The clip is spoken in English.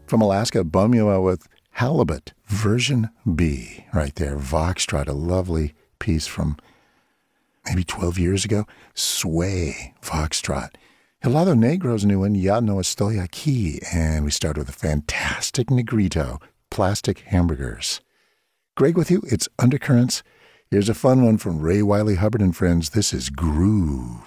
From Alaska, bum you out with Halibut, version B, right there. Foxtrot, a lovely piece from maybe 12 years ago. Sway, Foxtrot. Helado Negro's new one, Ya no estoy aquí. And we start with a fantastic Negrito, Plastic Hamburgers. Greg with you, it's Undercurrents. Here's a fun one from Ray Wiley Hubbard and Friends. This is Groove.